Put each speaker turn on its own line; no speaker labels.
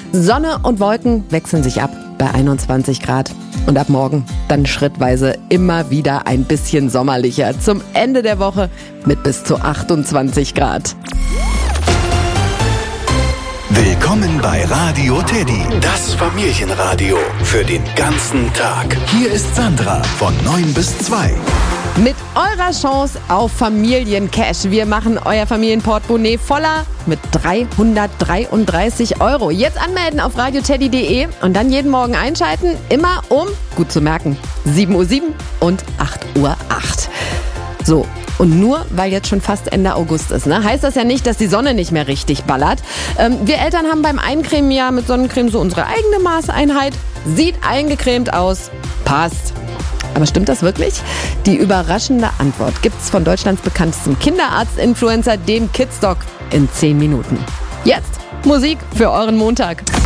Sonne und Wolken wechseln sich ab bei 21 Grad. Und ab morgen dann schrittweise immer wieder ein bisschen sommerlicher. Zum Ende der Woche mit bis zu 28 Grad.
Willkommen bei Radio Teddy, das Familienradio für den ganzen Tag. Hier ist Sandra von 9 bis 2.
Mit eurer Chance auf Familiencash. Wir machen euer Familienportemonnaie voller mit 333 €. Jetzt anmelden auf radioteddy.de und dann jeden Morgen einschalten. Immer um, gut zu merken, 7:07 und 8:08. So, und nur weil jetzt schon fast Ende August ist, heißt das ja nicht, dass die Sonne nicht mehr richtig ballert. Wir Eltern haben beim Eincremen ja mit Sonnencreme so unsere eigene Maßeinheit. Sieht eingecremt aus, passt. Aber stimmt das wirklich? Die überraschende Antwort gibt's von Deutschlands bekanntestem Kinderarzt-Influencer, dem Kidsdoc, in 10 Minuten. Jetzt Musik für euren Montag.